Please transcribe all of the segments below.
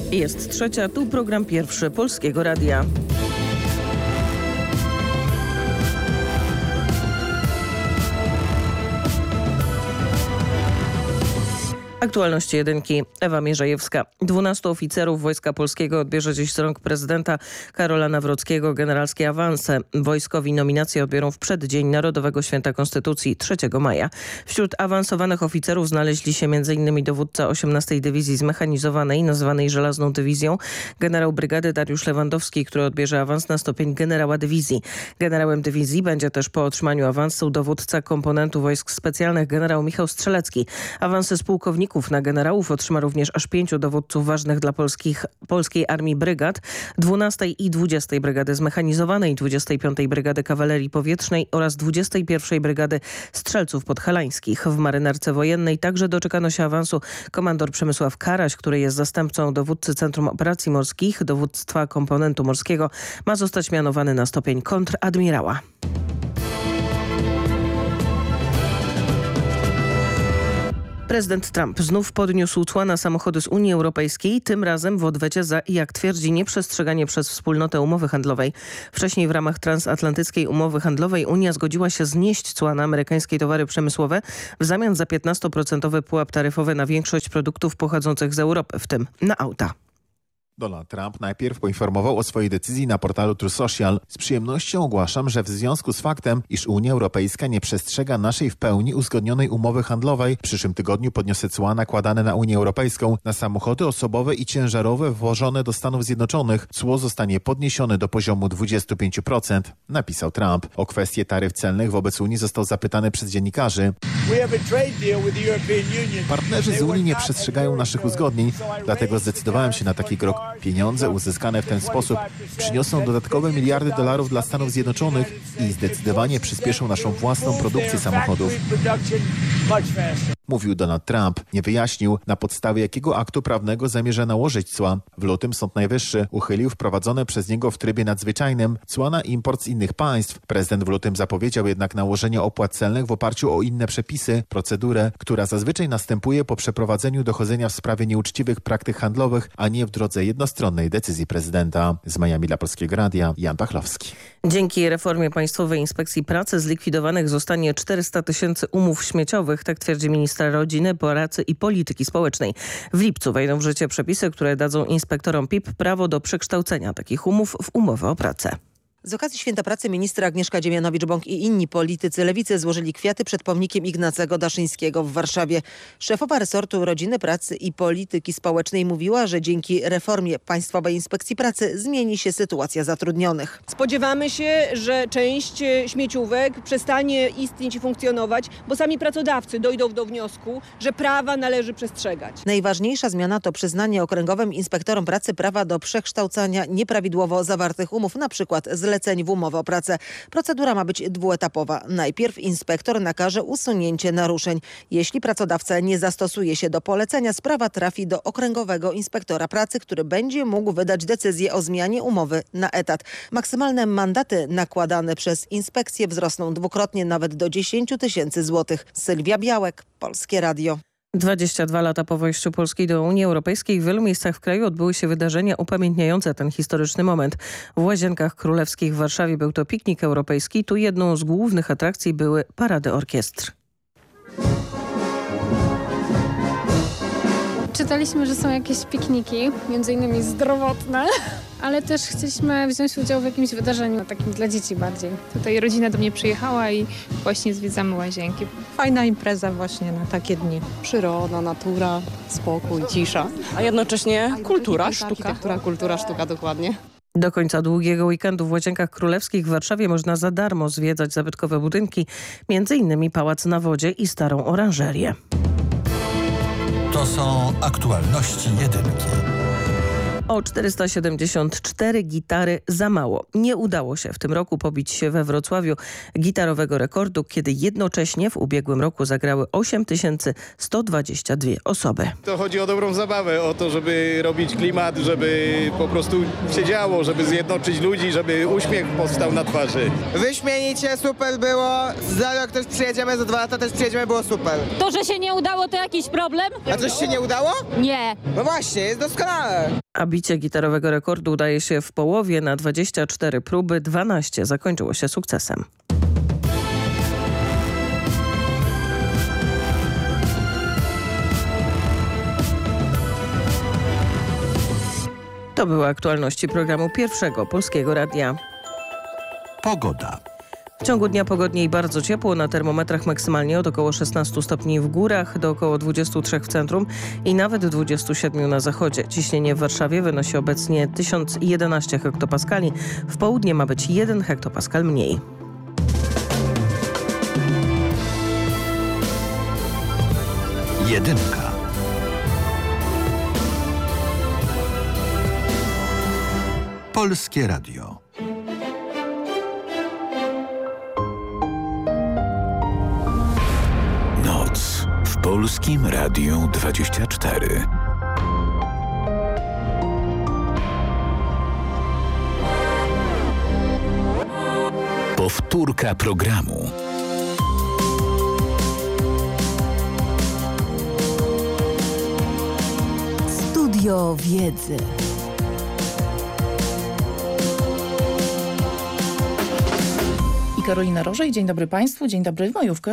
Jest trzecia, tu program pierwszy Polskiego Radia. Aktualności jedynki. Ewa Mierzejewska. 12 oficerów Wojska Polskiego odbierze dziś z rąk prezydenta Karola Nawrockiego generalskie awanse. Wojskowi nominacje odbiorą w przeddzień Narodowego Święta Konstytucji 3 maja. Wśród awansowanych oficerów znaleźli się m.in. dowódca 18 Dywizji Zmechanizowanej, nazwanej Żelazną Dywizją, generał brygady Dariusz Lewandowski, który odbierze awans na stopień generała dywizji. Generałem dywizji będzie też po otrzymaniu awansu dowódca komponentu wojsk specjalnych generał Michał Strzelecki. Awansy z pułkowników na generałów otrzyma również aż 5 dowódców ważnych dla polskiej armii brygad, 12 i 20 Brygady Zmechanizowanej, 25 Brygady Kawalerii Powietrznej oraz 21 Brygady Strzelców Podhalańskich. W marynarce wojennej także doczekano się awansu komandor Przemysław Karaś, który jest zastępcą dowódcy Centrum Operacji Morskich, dowództwa komponentu morskiego, ma zostać mianowany na stopień kontradmirała. Prezydent Trump znów podniósł cła na samochody z Unii Europejskiej, tym razem w odwecie za, jak twierdzi, nieprzestrzeganie przez wspólnotę umowy handlowej. Wcześniej w ramach transatlantyckiej umowy handlowej Unia zgodziła się znieść cła na amerykańskie towary przemysłowe w zamian za 15% pułap taryfowy na większość produktów pochodzących z Europy, w tym na auta. Donald Trump najpierw poinformował o swojej decyzji na portalu Truth Social. Z przyjemnością ogłaszam, że w związku z faktem, iż Unia Europejska nie przestrzega naszej w pełni uzgodnionej umowy handlowej, w przyszłym tygodniu podniosę cła nakładane na Unię Europejską na samochody osobowe i ciężarowe wwożone do Stanów Zjednoczonych. Cło zostanie podniesione do poziomu 25%, napisał Trump. O kwestię taryf celnych wobec Unii został zapytany przez dziennikarzy. Partnerzy z Unii nie przestrzegają naszych uzgodnień, dlatego zdecydowałem się na taki krok. Pieniądze uzyskane w ten sposób przyniosą dodatkowe miliardy dolarów dla Stanów Zjednoczonych i zdecydowanie przyspieszą naszą własną produkcję samochodów. Mówił Donald Trump. Nie wyjaśnił, na podstawie jakiego aktu prawnego zamierza nałożyć cła. W lutym Sąd Najwyższy uchylił wprowadzone przez niego w trybie nadzwyczajnym cła na import z innych państw. Prezydent w lutym zapowiedział jednak nałożenie opłat celnych w oparciu o inne przepisy, procedurę, która zazwyczaj następuje po przeprowadzeniu dochodzenia w sprawie nieuczciwych praktyk handlowych, a nie w drodze jednostronnej decyzji prezydenta. Z Miami dla Polskiego Radia, Jan Pachlowski. Dzięki reformie Państwowej Inspekcji Pracy zlikwidowanych zostanie 400 000 umów śmieciowych, tak twierdzi minister Rodziny, Pracy i Polityki Społecznej. W lipcu wejdą w życie przepisy, które dadzą inspektorom PIP prawo do przekształcenia takich umów w umowy o pracę. Z okazji Święta Pracy ministra Agnieszka Dziemianowicz-Bąk i inni politycy lewicy złożyli kwiaty przed pomnikiem Ignacego Daszyńskiego w Warszawie. Szefowa resortu Rodziny, Pracy i Polityki Społecznej mówiła, że dzięki reformie Państwowej Inspekcji Pracy zmieni się sytuacja zatrudnionych. Spodziewamy się, że część śmieciówek przestanie istnieć i funkcjonować, bo sami pracodawcy dojdą do wniosku, że prawa należy przestrzegać. Najważniejsza zmiana to przyznanie okręgowym inspektorom pracy prawa do przekształcania nieprawidłowo zawartych umów, na przykład zleceń w umowę o pracę. Procedura ma być dwuetapowa. Najpierw inspektor nakaże usunięcie naruszeń. Jeśli pracodawca nie zastosuje się do polecenia, sprawa trafi do okręgowego inspektora pracy, który będzie mógł wydać decyzję o zmianie umowy na etat. Maksymalne mandaty nakładane przez inspekcję wzrosną dwukrotnie, nawet do 10 000 złotych. Sylwia Białek, Polskie Radio. 22 lata po wejściu Polski do Unii Europejskiej w wielu miejscach w kraju odbyły się wydarzenia upamiętniające ten historyczny moment. W Łazienkach Królewskich w Warszawie był to piknik europejski. Tu jedną z głównych atrakcji były parady orkiestr. Czytaliśmy, że są jakieś pikniki, między innymi zdrowotne, ale też chcieliśmy wziąć udział w jakimś wydarzeniu, takim dla dzieci bardziej. Tutaj rodzina do mnie przyjechała i właśnie zwiedzamy Łazienki. Fajna impreza właśnie na takie dni. Przyroda, natura, spokój, cisza. A jednocześnie kultura, sztuka. Kultura, sztuka, dokładnie. Do końca długiego weekendu w Łazienkach Królewskich w Warszawie można za darmo zwiedzać zabytkowe budynki, m.in. Pałac na Wodzie i Starą Oranżerię. To są aktualności jedynki. O 474 gitary za mało. Nie udało się w tym roku pobić się we Wrocławiu gitarowego rekordu, kiedy jednocześnie w ubiegłym roku zagrały 8122 osoby. To chodzi o dobrą zabawę, o to, żeby robić klimat, żeby po prostu się działo, żeby zjednoczyć ludzi, żeby uśmiech powstał na twarzy. Wyśmienicie, super było. Za rok też przyjedziemy, za 2 lata też przyjedziemy, było super. To, że się nie udało, to jakiś problem? A coś się nie udało? Nie. No właśnie, jest doskonale. A bicie gitarowego rekordu udaje się w połowie. Na 24 próby 12 zakończyło się sukcesem. To były aktualności programu Pierwszego Polskiego Radia. Pogoda. W ciągu dnia pogodnie i bardzo ciepło, na termometrach maksymalnie od około 16 stopni w górach, do około 23 w centrum i nawet 27 na zachodzie. Ciśnienie w Warszawie wynosi obecnie 1011 hektopaskali, w południe ma być 1 hektopaskal mniej. Jedynka. Polskie Radio. Noc w Polskim Radiu 24. Powtórka programu. Studio Wiedzy. Karolina Rożej, dzień dobry Państwu, dzień dobry w majówkę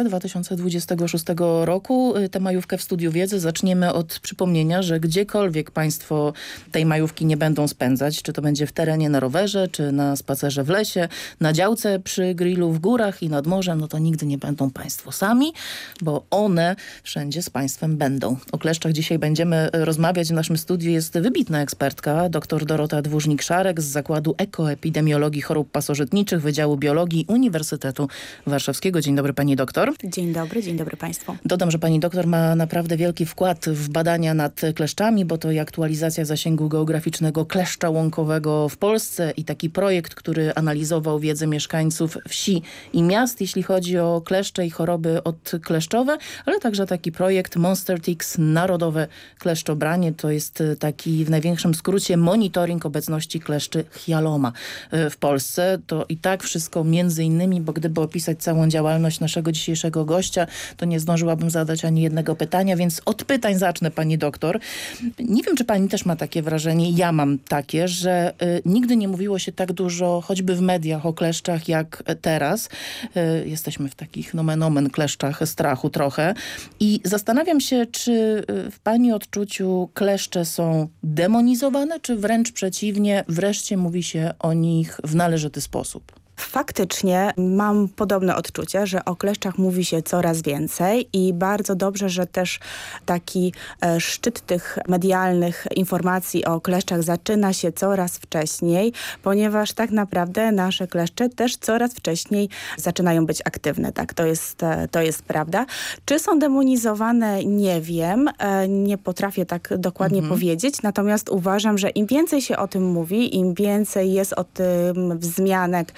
2026 roku. Tę majówkę w Studiu Wiedzy zaczniemy od przypomnienia, że gdziekolwiek Państwo tej majówki nie będą spędzać, czy to będzie w terenie na rowerze, czy na spacerze w lesie, na działce przy grillu w górach i nad morzem, no to nigdy nie będą Państwo sami, bo one wszędzie z Państwem będą. O kleszczach dzisiaj będziemy rozmawiać. W naszym studiu jest wybitna ekspertka, dr Dorota Dwórznik-Szarek z Zakładu Ekoepidemiologii Chorób Pasożytniczych Wydziału Biologii Uniwersytetu Warszawskiego. Dzień dobry pani doktor. Dzień dobry Państwu. Dodam, że pani doktor ma naprawdę wielki wkład w badania nad kleszczami, bo to i aktualizacja zasięgu geograficznego kleszcza łąkowego w Polsce i taki projekt, który analizował wiedzę mieszkańców wsi i miast, jeśli chodzi o kleszcze i choroby odkleszczowe, ale także taki projekt Monster Ticks, Narodowe Kleszczobranie. To jest taki w największym skrócie monitoring obecności kleszczy Hyaloma w Polsce. To i tak wszystko między innymi, bo gdyby opisać całą działalność naszego dzisiejszego gościa, to nie zdążyłabym zadać ani jednego pytania, więc od pytań zacznę, pani doktor. Nie wiem, czy pani też ma takie wrażenie, ja mam takie, że nigdy nie mówiło się tak dużo, choćby w mediach, o kleszczach jak teraz. Jesteśmy w takich nomen omen kleszczach strachu trochę i zastanawiam się, czy w pani odczuciu kleszcze są demonizowane, czy wręcz przeciwnie, wreszcie mówi się o nich w należyty sposób. Faktycznie mam podobne odczucie, że o kleszczach mówi się coraz więcej i bardzo dobrze, że też taki szczyt tych medialnych informacji o kleszczach zaczyna się coraz wcześniej, ponieważ tak naprawdę nasze kleszcze też coraz wcześniej zaczynają być aktywne. Tak, to jest prawda. Czy są demonizowane? Nie wiem. Nie potrafię tak dokładnie powiedzieć, natomiast uważam, że im więcej się o tym mówi, im więcej jest o tym wzmianek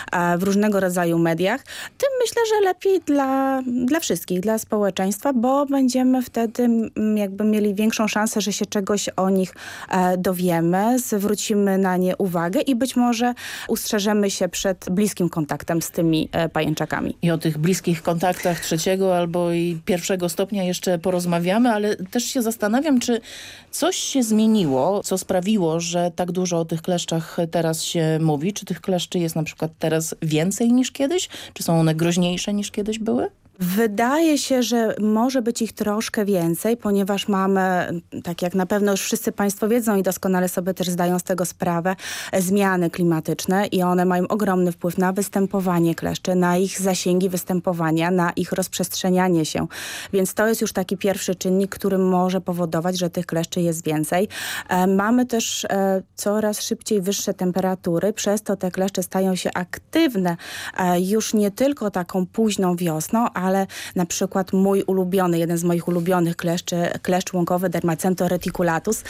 w różnego rodzaju mediach, tym myślę, że lepiej dla wszystkich, dla społeczeństwa, bo będziemy wtedy jakby mieli większą szansę, że się czegoś o nich dowiemy, zwrócimy na nie uwagę i być może ustrzeżemy się przed bliskim kontaktem z tymi pajęczakami. I o tych bliskich kontaktach 3. albo i 1. stopnia jeszcze porozmawiamy, ale też się zastanawiam, czy coś się zmieniło, co sprawiło, że tak dużo o tych kleszczach teraz się mówi. Czy tych kleszczy jest na przykład teraz więcej niż kiedyś? Czy są one groźniejsze niż kiedyś były? Wydaje się, że może być ich troszkę więcej, ponieważ mamy, tak jak na pewno już wszyscy Państwo wiedzą i doskonale sobie też zdają z tego sprawę, zmiany klimatyczne i one mają ogromny wpływ na występowanie kleszczy, na ich zasięgi występowania, na ich rozprzestrzenianie się. Więc to jest już taki pierwszy czynnik, który może powodować, że tych kleszczy jest więcej. Mamy też coraz szybciej wyższe temperatury, przez to te kleszcze stają się aktywne już nie tylko taką późną wiosną, ale na przykład jeden z moich ulubionych kleszcz łąkowy Dermacento reticulatus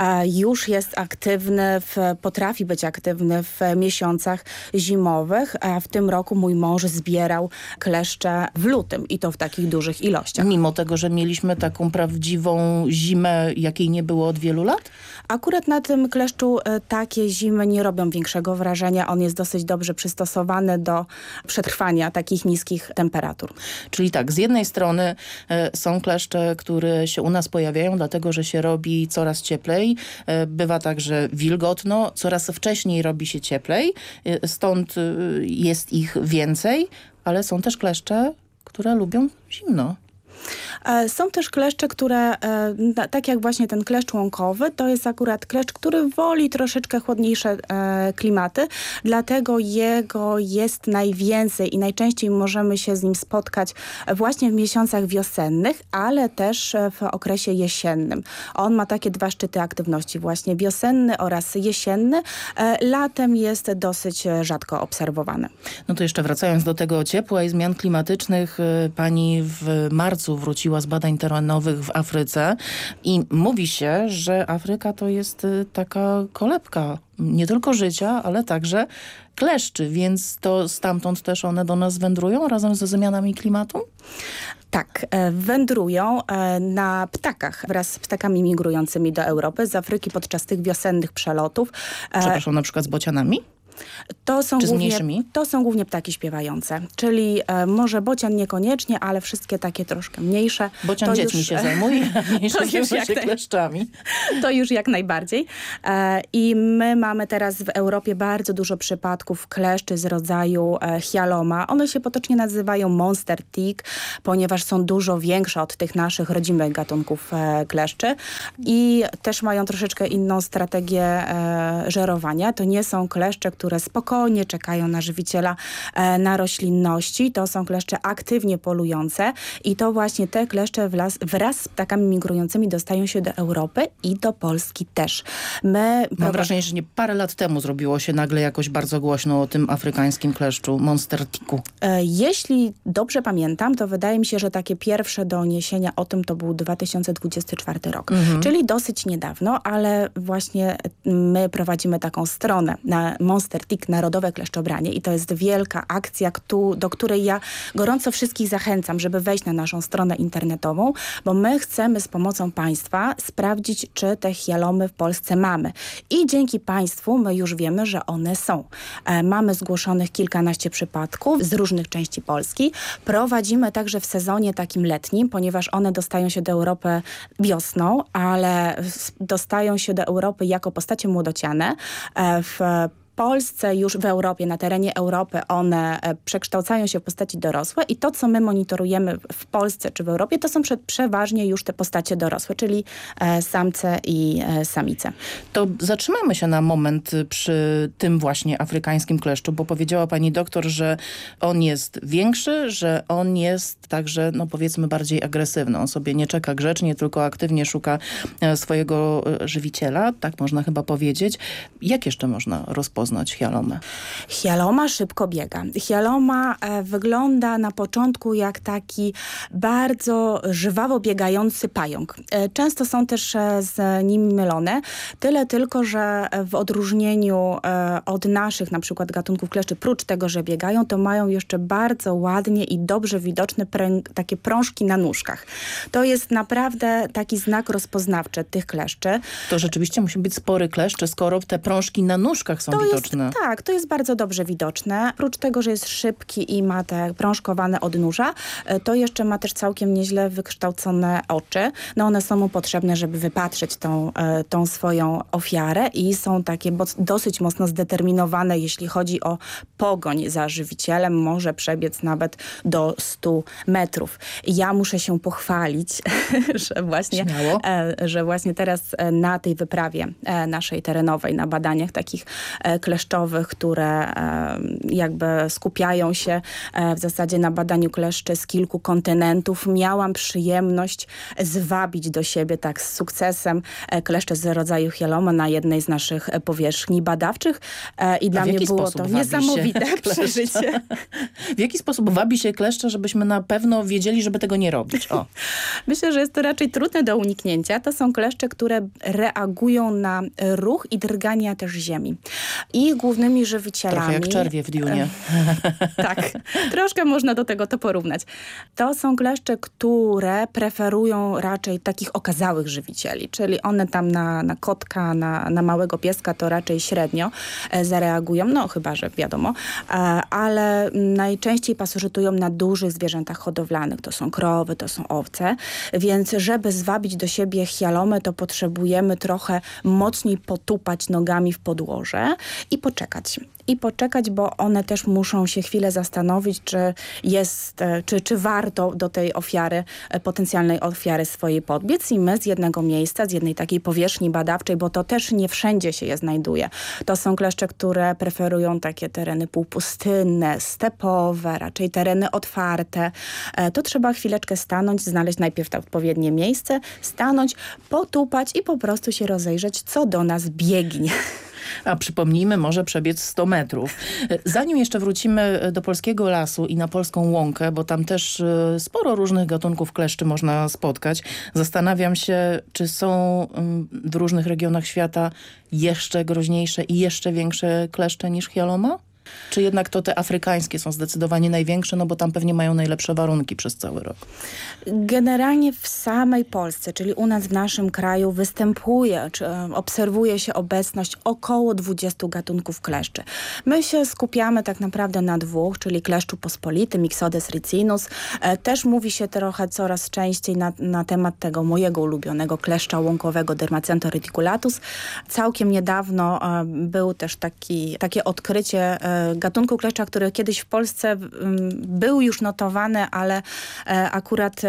już jest aktywny, potrafi być aktywny w miesiącach zimowych. W tym roku mój mąż zbierał kleszcze w lutym i to w takich dużych ilościach. Mimo tego, że mieliśmy taką prawdziwą zimę, jakiej nie było od wielu lat? Akurat na tym kleszczu takie zimy nie robią większego wrażenia. On jest dosyć dobrze przystosowany do przetrwania takich niskich temperatur. Czyli tak, z jednej strony są kleszcze, które się u nas pojawiają, dlatego że się robi coraz cieplej. Bywa także wilgotno, coraz wcześniej robi się cieplej, stąd jest ich więcej, ale są też kleszcze, które lubią zimno. Są też kleszcze, które, tak jak właśnie ten kleszcz łąkowy, to jest akurat kleszcz, który woli troszeczkę chłodniejsze klimaty, dlatego jego jest najwięcej i najczęściej możemy się z nim spotkać właśnie w miesiącach wiosennych, ale też w okresie jesiennym. On ma takie dwa szczyty aktywności, właśnie wiosenny oraz jesienny. Latem jest dosyć rzadko obserwowany. No to jeszcze wracając do tego ciepła i zmian klimatycznych, pani w marcu wróciła z badań terenowych w Afryce i mówi się, że Afryka to jest taka kolebka nie tylko życia, ale także kleszczy, więc to stamtąd też one do nas wędrują razem ze zmianami klimatu? Tak, wędrują na ptakach wraz z ptakami migrującymi do Europy z Afryki podczas tych wiosennych przelotów. Przepraszam, na przykład z bocianami? To są głównie ptaki śpiewające, czyli może bocian niekoniecznie, ale wszystkie takie troszkę mniejsze. Bocian dziećmi się zajmuje, a mniejsze zajmuje się kleszczami. To już jak najbardziej. I my mamy teraz w Europie bardzo dużo przypadków kleszczy z rodzaju Hyaloma. One się potocznie nazywają monster tick, ponieważ są dużo większe od tych naszych rodzimych gatunków kleszczy i też mają troszeczkę inną strategię żerowania. To nie są kleszcze, które spokojnie czekają na żywiciela na roślinności. To są kleszcze aktywnie polujące i to właśnie te kleszcze wraz z ptakami migrującymi dostają się do Europy i do Polski też. Mam wrażenie, że parę lat temu zrobiło się nagle jakoś bardzo głośno o tym afrykańskim kleszczu, monster ticku. Jeśli dobrze pamiętam, to wydaje mi się, że takie pierwsze doniesienia o tym to był 2024 rok. Czyli dosyć niedawno, ale właśnie my prowadzimy taką stronę na Monster Tick Narodowe Kleszczobranie i to jest wielka akcja, do której ja gorąco wszystkich zachęcam, żeby wejść na naszą stronę internetową, bo my chcemy z pomocą państwa sprawdzić, czy te hyalomy w Polsce mamy. I dzięki państwu my już wiemy, że one są. Mamy zgłoszonych kilkanaście przypadków z różnych części Polski. Prowadzimy także w sezonie takim letnim, ponieważ one dostają się do Europy wiosną, ale dostają się do Europy jako postacie młodociane. W Polsce, już w Europie, na terenie Europy one przekształcają się w postaci dorosłe i to, co my monitorujemy w Polsce czy w Europie, to są przeważnie już te postacie dorosłe, czyli samce i samice. To zatrzymamy się na moment przy tym właśnie afrykańskim kleszczu, bo powiedziała pani doktor, że on jest większy, że on jest także, no powiedzmy, bardziej agresywny. On sobie nie czeka grzecznie, tylko aktywnie szuka swojego żywiciela, tak można chyba powiedzieć. Jak jeszcze można rozpoznać hyalomę? Hyaloma szybko biega. Hyaloma wygląda na początku jak taki bardzo żwawo biegający pająk. Często są też z nim mylone. Tyle tylko, że w odróżnieniu od naszych na przykład gatunków kleszczy, prócz tego, że biegają, to mają jeszcze bardzo ładnie i dobrze widoczne takie prążki na nóżkach. To jest naprawdę taki znak rozpoznawczy tych kleszczy. To rzeczywiście musi być spory kleszcz, skoro te prążki na nóżkach są widoczne. Tak, to jest bardzo dobrze widoczne. Prócz tego, że jest szybki i ma te prążkowane odnóża, to jeszcze ma też całkiem nieźle wykształcone oczy. No one są mu potrzebne, żeby wypatrzeć tą swoją ofiarę i są takie dosyć mocno zdeterminowane, jeśli chodzi o pogoń za żywicielem. Może przebiec nawet do 100 metrów. Ja muszę się pochwalić, że właśnie teraz na tej wyprawie naszej terenowej, na badaniach takich kleszczowych, które jakby skupiają się w zasadzie na badaniu kleszczy z kilku kontynentów. Miałam przyjemność zwabić do siebie tak z sukcesem kleszcze z rodzaju hyaloma na jednej z naszych powierzchni badawczych i dla mnie było to niesamowite przeżycie. W jaki sposób wabi się kleszcze, żebyśmy na pewno wiedzieli, żeby tego nie robić? Myślę, że jest to raczej trudne do uniknięcia. To są kleszcze, które reagują na ruch i drgania też ziemi. Ich głównymi żywicielami... Trochę jak czerwie w Dunie. Tak, troszkę można do tego to porównać. To są kleszcze, które preferują raczej takich okazałych żywicieli, czyli one tam na kotka, na małego pieska to raczej średnio zareagują, no chyba, że wiadomo, ale najczęściej pasożytują na dużych zwierzętach hodowlanych. To są krowy, to są owce, więc żeby zwabić do siebie hialomę, to potrzebujemy trochę mocniej potupać nogami w podłoże i poczekać. Bo one też muszą się chwilę zastanowić, czy warto do tej ofiary, potencjalnej ofiary swojej podbiec i my z jednego miejsca, z jednej takiej powierzchni badawczej, bo to też nie wszędzie się je znajduje. To są kleszcze, które preferują takie tereny półpustynne, stepowe, raczej tereny otwarte. To trzeba chwileczkę stanąć, znaleźć najpierw to odpowiednie miejsce, stanąć, potupać i po prostu się rozejrzeć, co do nas biegnie. A przypomnijmy, może przebiec 100 metrów. Zanim jeszcze wrócimy do polskiego lasu i na polską łąkę, bo tam też sporo różnych gatunków kleszczy można spotkać, zastanawiam się, czy są w różnych regionach świata jeszcze groźniejsze i jeszcze większe kleszcze niż hialoma? Czy jednak to te afrykańskie są zdecydowanie największe, no bo tam pewnie mają najlepsze warunki przez cały rok? Generalnie w samej Polsce, czyli u nas w naszym kraju występuje, czy obserwuje się obecność około 20 gatunków kleszczy. My się skupiamy tak naprawdę na 2, czyli kleszczu pospolitym, Ixodes ricinus. Też mówi się trochę coraz częściej na temat tego mojego ulubionego kleszcza łąkowego Dermacento reticulatus. Całkiem niedawno był też takie odkrycie gatunku kleszcza, który kiedyś w Polsce był już notowany, ale akurat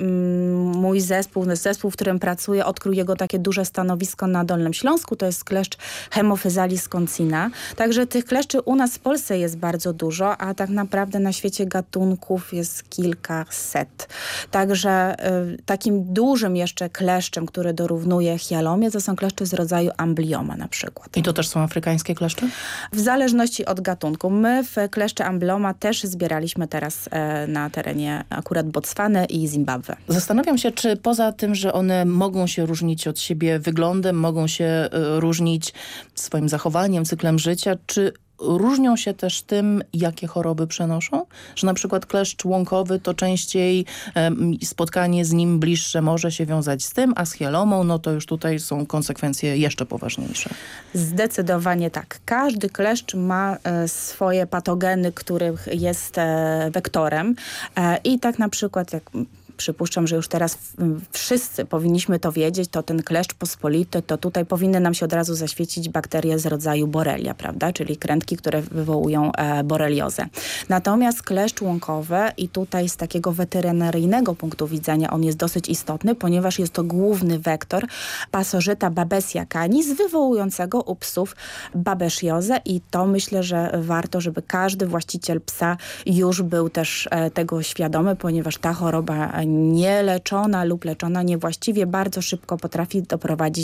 mój zespół, w którym pracuję, odkrył jego takie duże stanowisko na Dolnym Śląsku. To jest kleszcz Hemophysalis concina. Także tych kleszczy u nas w Polsce jest bardzo dużo, a tak naprawdę na świecie gatunków jest kilkaset. Także takim dużym jeszcze kleszczem, który dorównuje hialomie, to są kleszcze z rodzaju amblioma na przykład. I to też są afrykańskie kleszcze? W zależności od gatunku. My w kleszcze amblioma też zbieraliśmy teraz na terenie akurat Botswany i Zimbabwe. Zastanawiam się, czy poza tym, że one mogą się różnić od siebie wyglądem, mogą się różnić swoim zachowaniem, cyklem życia, czy różnią się też tym, jakie choroby przenoszą? Że na przykład kleszcz łąkowy to częściej spotkanie z nim bliższe może się wiązać z tym, a z hialomą, no to już tutaj są konsekwencje jeszcze poważniejsze. Zdecydowanie tak. Każdy kleszcz ma swoje patogeny, których jest wektorem i tak na przykład jak przypuszczam, że już teraz wszyscy powinniśmy to wiedzieć, to ten kleszcz pospolity, to tutaj powinny nam się od razu zaświecić bakterie z rodzaju Borrelia, prawda? Czyli krętki, które wywołują boreliozę. Natomiast kleszcz łąkowy i tutaj z takiego weterynaryjnego punktu widzenia on jest dosyć istotny, ponieważ jest to główny wektor pasożyta Babesia canis wywołującego u psów babesiozę i to myślę, że warto, żeby każdy właściciel psa już był też tego świadomy, ponieważ ta choroba nieleczona lub leczona niewłaściwie bardzo szybko potrafi doprowadzić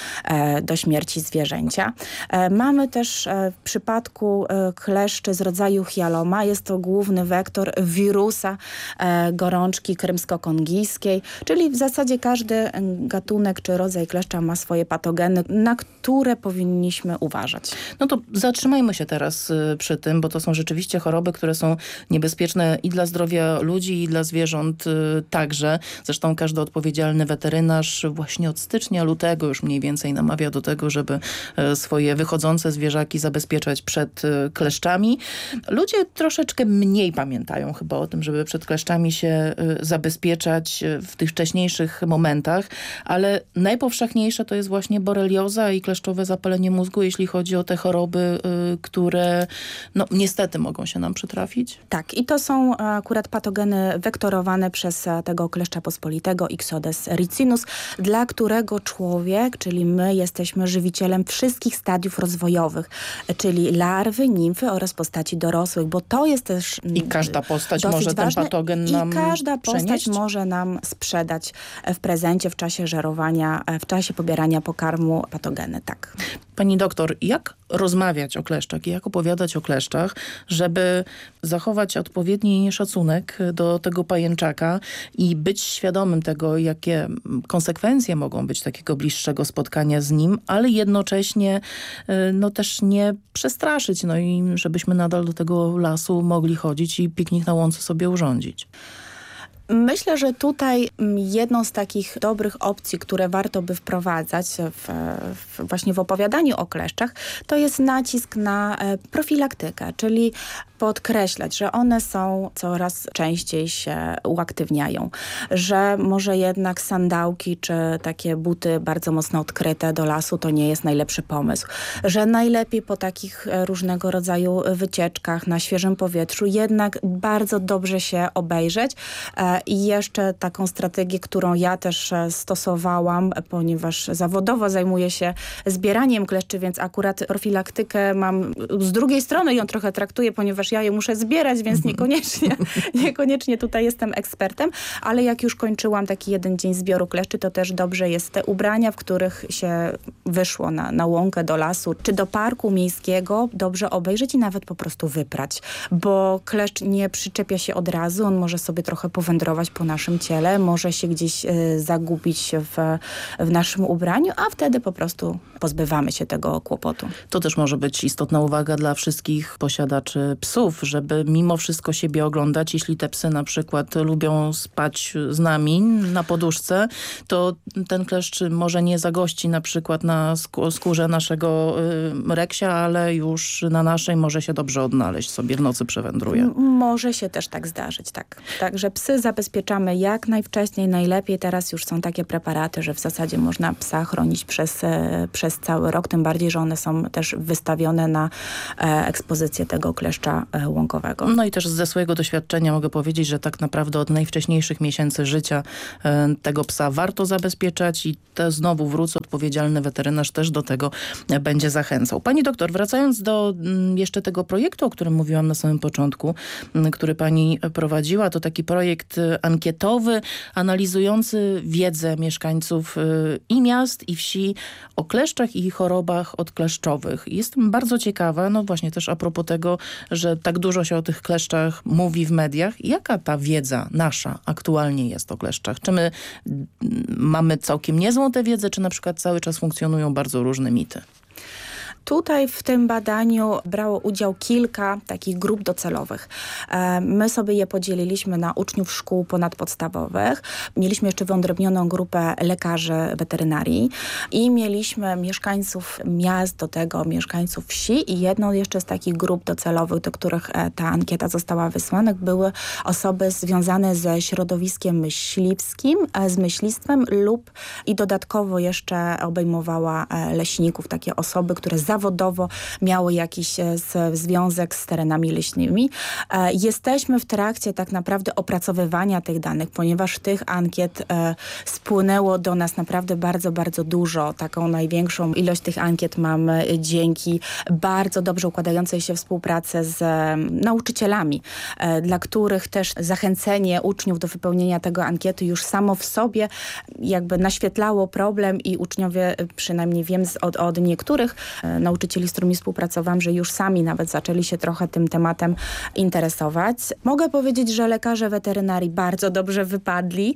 do śmierci zwierzęcia. Mamy też w przypadku kleszczy z rodzaju hialoma, jest to główny wektor wirusa gorączki krymsko-kongijskiej, czyli w zasadzie każdy gatunek czy rodzaj kleszcza ma swoje patogeny, na które powinniśmy uważać. No to zatrzymajmy się teraz przy tym, bo to są rzeczywiście choroby, które są niebezpieczne i dla zdrowia ludzi, i dla zwierząt także. Zresztą każdy odpowiedzialny weterynarz właśnie od stycznia, lutego już mniej więcej namawia do tego, żeby swoje wychodzące zwierzaki zabezpieczać przed kleszczami. Ludzie troszeczkę mniej pamiętają chyba o tym, żeby przed kleszczami się zabezpieczać w tych wcześniejszych momentach, ale najpowszechniejsze to jest właśnie borelioza i kleszczowe zapalenie mózgu, jeśli chodzi o te choroby, które no niestety mogą się nam przytrafić. Tak, i to są akurat patogeny wektorowane przez tego kleszcza pospolitego Ixodes ricinus, dla którego człowiek, czyli my jesteśmy żywicielem wszystkich stadiów rozwojowych, czyli larwy, nimfy oraz postaci dorosłych, bo to jest też i każda postać może ważne. Ten patogen nam I każda postać przenieść? może nam sprzedać w prezencie, w czasie żerowania, w czasie pobierania pokarmu patogeny, tak. Pani doktor, jak rozmawiać o kleszczach i jak opowiadać o kleszczach, żeby zachować odpowiedni szacunek do tego pajęczaka i być świadomym tego, jakie konsekwencje mogą być takiego bliższego spotkania z nim, ale jednocześnie też nie przestraszyć, i żebyśmy nadal do tego lasu mogli chodzić i piknik na łące sobie urządzić. Myślę, że tutaj jedną z takich dobrych opcji, które warto by wprowadzać właśnie w opowiadaniu o kleszczach, to jest nacisk na profilaktykę, czyli podkreślać, że one są coraz częściej się uaktywniają, że może jednak sandałki czy takie buty bardzo mocno odkryte do lasu to nie jest najlepszy pomysł, że najlepiej po takich różnego rodzaju wycieczkach na świeżym powietrzu jednak bardzo dobrze się obejrzeć. I jeszcze taką strategię, którą ja też stosowałam, ponieważ zawodowo zajmuję się zbieraniem kleszczy, więc akurat profilaktykę mam z drugiej strony, ją trochę traktuję, ponieważ ja je muszę zbierać, więc niekoniecznie tutaj jestem ekspertem, ale jak już kończyłam taki jeden dzień zbioru kleszczy, to też dobrze jest te ubrania, w których się wyszło na łąkę, do lasu, czy do parku miejskiego, dobrze obejrzeć i nawet po prostu wyprać, bo kleszcz nie przyczepia się od razu, on może sobie trochę powędrować po naszym ciele, może się gdzieś zagubić w naszym ubraniu, a wtedy po prostu pozbywamy się tego kłopotu. To też może być istotna uwaga dla wszystkich posiadaczy psów, żeby mimo wszystko siebie oglądać. Jeśli te psy na przykład lubią spać z nami na poduszce, to ten kleszcz może nie zagości na przykład na skórze naszego reksia, ale już na naszej może się dobrze odnaleźć, sobie w nocy przewędruje. Może się też tak zdarzyć, tak. Także psy zabezpieczamy jak najwcześniej, najlepiej. Teraz już są takie preparaty, że w zasadzie można psa chronić przez cały rok, tym bardziej, że one są też wystawione na ekspozycję tego kleszcza łąkowego. I też ze swojego doświadczenia mogę powiedzieć, że tak naprawdę od najwcześniejszych miesięcy życia tego psa warto zabezpieczać i znowu wrócę, odpowiedzialny weterynarz też do tego będzie zachęcał. Pani doktor, wracając do jeszcze tego projektu, o którym mówiłam na samym początku, który pani prowadziła, to taki projekt ankietowy, analizujący wiedzę mieszkańców i miast, i wsi o kleszczach i chorobach odkleszczowych. Jestem bardzo ciekawa, właśnie też a propos tego, że tak dużo się o tych kleszczach mówi w mediach. Jaka ta wiedza nasza aktualnie jest o kleszczach? Czy my mamy całkiem niezłą tę wiedzę, czy na przykład cały czas funkcjonują bardzo różne mity? Tutaj w tym badaniu brało udział kilka takich grup docelowych. My sobie je podzieliliśmy na uczniów szkół ponadpodstawowych. Mieliśmy jeszcze wyodrębnioną grupę lekarzy weterynarii i mieliśmy mieszkańców miast, do tego mieszkańców wsi i jedną jeszcze z takich grup docelowych, do których ta ankieta została wysłana, były osoby związane ze środowiskiem myśliwskim, z myślistwem i dodatkowo jeszcze obejmowała leśników, takie osoby, które zawodowo miały jakiś związek z terenami leśnymi. Jesteśmy w trakcie tak naprawdę opracowywania tych danych, ponieważ tych ankiet spłynęło do nas naprawdę bardzo, bardzo dużo. Taką największą ilość tych ankiet mamy dzięki bardzo dobrze układającej się współpracy z nauczycielami, dla których też zachęcenie uczniów do wypełnienia tego ankiety już samo w sobie jakby naświetlało problem i uczniowie, przynajmniej wiem od niektórych nauczycieli, z którymi współpracowałam, że już sami nawet zaczęli się trochę tym tematem interesować. Mogę powiedzieć, że lekarze weterynarii bardzo dobrze wypadli,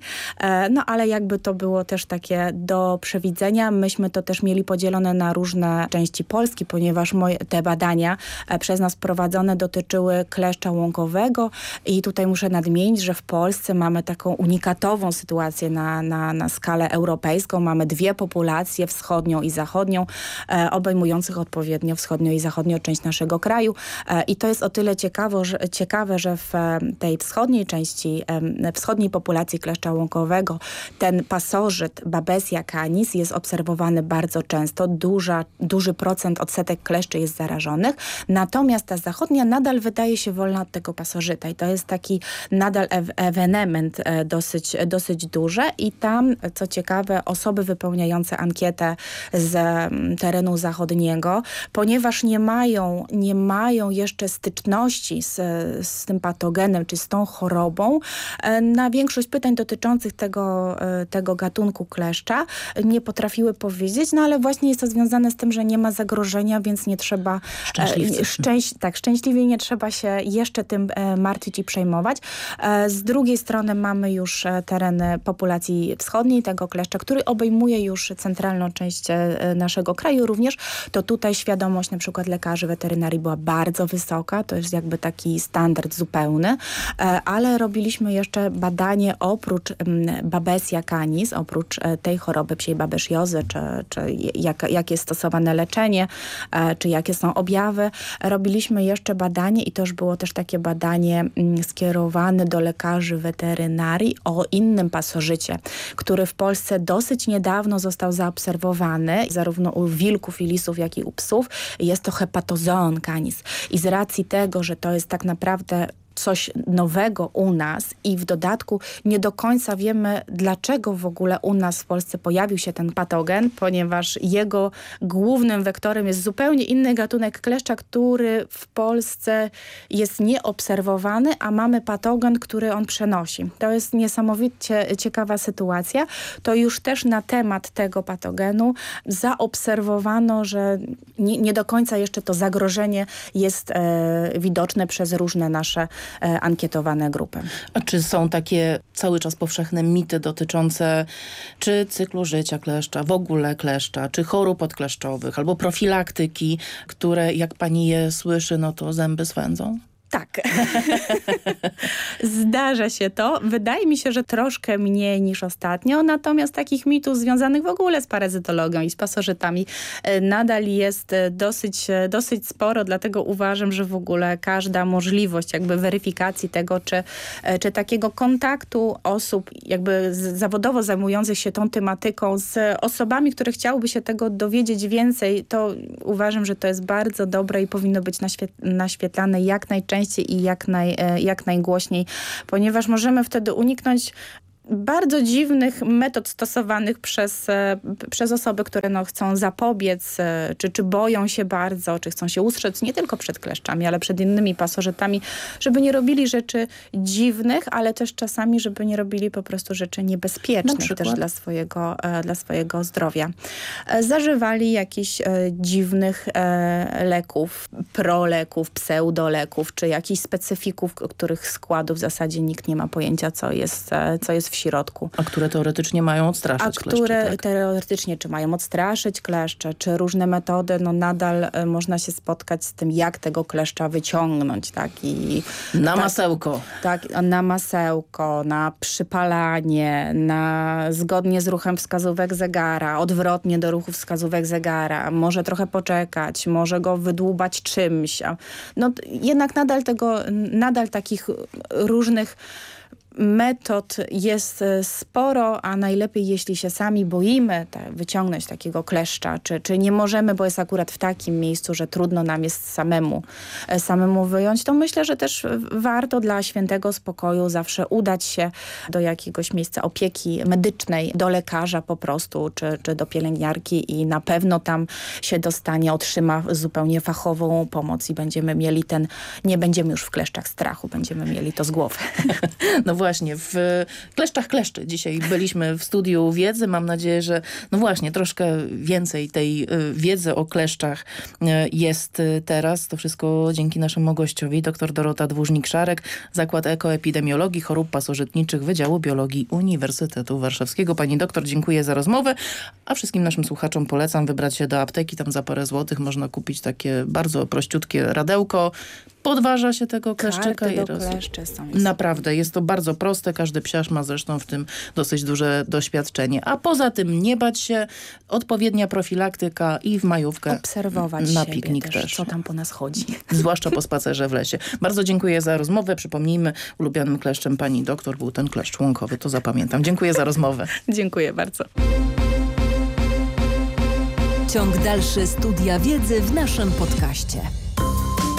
ale jakby to było też takie do przewidzenia. Myśmy to też mieli podzielone na różne części Polski, ponieważ te badania przez nas prowadzone dotyczyły kleszcza łąkowego i tutaj muszę nadmienić, że w Polsce mamy taką unikatową sytuację na skalę europejską. Mamy dwie populacje, wschodnią i zachodnią, obejmujących odpowiednio wschodnią i zachodnią część naszego kraju. I to jest o tyle ciekawe, że w tej wschodniej części, wschodniej populacji kleszcza łąkowego ten pasożyt Babesia canis jest obserwowany bardzo często. Duży procent, odsetek kleszczy jest zarażonych. Natomiast ta zachodnia nadal wydaje się wolna od tego pasożyta. I to jest taki nadal ewenement dosyć duży. I tam, co ciekawe, osoby wypełniające ankietę z terenu zachodniego tego, ponieważ nie mają jeszcze styczności z tym patogenem, czy z tą chorobą. Na większość pytań dotyczących tego gatunku kleszcza nie potrafiły powiedzieć, no ale właśnie jest to związane z tym, że nie ma zagrożenia, więc nie trzeba szczęśliwie nie trzeba się jeszcze tym martwić i przejmować. Z drugiej strony mamy już tereny populacji wschodniej tego kleszcza, który obejmuje już centralną część naszego kraju również, to tutaj świadomość na przykład lekarzy weterynarii była bardzo wysoka, to jest jakby taki standard zupełny, ale robiliśmy jeszcze badanie oprócz Babesia canis, oprócz tej choroby psiej babesjozy, czy jakie jest stosowane leczenie, czy jakie są objawy. Robiliśmy jeszcze badanie i to już było też takie badanie skierowane do lekarzy weterynarii o innym pasożycie, który w Polsce dosyć niedawno został zaobserwowany, zarówno u wilków i lisów, jak i u psów. Jest to hepatozoon canis. I z racji tego, że to jest tak naprawdę coś nowego u nas i w dodatku nie do końca wiemy, dlaczego w ogóle u nas w Polsce pojawił się ten patogen, ponieważ jego głównym wektorem jest zupełnie inny gatunek kleszcza, który w Polsce jest nieobserwowany, a mamy patogen, który on przenosi. To jest niesamowicie ciekawa sytuacja. To już też na temat tego patogenu zaobserwowano, że nie do końca jeszcze to zagrożenie jest widoczne przez różne nasze ankietowane grupy. A czy są takie cały czas powszechne mity dotyczące czy cyklu życia kleszcza, w ogóle kleszcza, czy chorób odkleszczowych, albo profilaktyki, które jak pani je słyszy, no to zęby swędzą? Tak. Zdarza się to. Wydaje mi się, że troszkę mniej niż ostatnio, natomiast takich mitów związanych w ogóle z parazytologią i z pasożytami nadal jest dosyć sporo, dlatego uważam, że w ogóle każda możliwość jakby weryfikacji tego, czy takiego kontaktu osób jakby zawodowo zajmujących się tą tematyką z osobami, które chciałyby się tego dowiedzieć więcej, to uważam, że to jest bardzo dobre i powinno być naświetlane jak najczęściej i jak najgłośniej, ponieważ możemy wtedy uniknąć bardzo dziwnych metod stosowanych przez osoby, które chcą zapobiec, czy boją się bardzo, czy chcą się ustrzec nie tylko przed kleszczami, ale przed innymi pasożytami, żeby nie robili rzeczy dziwnych, ale też czasami, żeby nie robili po prostu rzeczy niebezpiecznych też dla swojego zdrowia. Zażywali jakichś dziwnych leków, proleków, pseudoleków, czy jakichś specyfików, których składów w zasadzie nikt nie ma pojęcia, co jest w środku. A które teoretycznie mają odstraszyć kleszcze, które teoretycznie czy mają odstraszyć kleszcze, czy różne metody, nadal można się spotkać z tym, jak tego kleszcza wyciągnąć. Tak? Masełko. Tak, na masełko, na przypalanie, zgodnie z ruchem wskazówek zegara, odwrotnie do ruchów wskazówek zegara. Może trochę poczekać, może go wydłubać czymś. Jednak nadal takich różnych metod jest sporo, a najlepiej jeśli się sami boimy wyciągnąć takiego kleszcza, czy nie możemy, bo jest akurat w takim miejscu, że trudno nam jest samemu wyjąć, to myślę, że też warto dla świętego spokoju zawsze udać się do jakiegoś miejsca opieki medycznej, do lekarza po prostu, czy do pielęgniarki i na pewno tam się dostanie, otrzyma zupełnie fachową pomoc i nie będziemy już w kleszczach strachu, będziemy mieli to z głowy. No właśnie, w Kleszczach Kleszczy dzisiaj byliśmy w studiu wiedzy. Mam nadzieję, że właśnie troszkę więcej tej wiedzy o kleszczach jest teraz. To wszystko dzięki naszemu gościowi, dr Dorota Dłużnik-Szarek, Zakład Ekoepidemiologii Chorób Pasożytniczych Wydziału Biologii Uniwersytetu Warszawskiego. Pani doktor, dziękuję za rozmowę, a wszystkim naszym słuchaczom polecam wybrać się do apteki. Tam za parę złotych można kupić takie bardzo prościutkie radełko. Podważa się tego kleszczyka. Naprawdę, jest to bardzo proste. Każdy psiarz ma zresztą w tym dosyć duże doświadczenie. A poza tym nie bać się, odpowiednia profilaktyka i w majówkę obserwować na piknik też. Co tam po nas chodzi. Zwłaszcza po spacerze w lesie. Bardzo dziękuję za rozmowę. Przypomnijmy, ulubionym kleszczem pani doktor był ten kleszcz łąkowy. To zapamiętam. Dziękuję za rozmowę. Dziękuję bardzo. Ciąg dalszy Studia Wiedzy w naszym podcaście.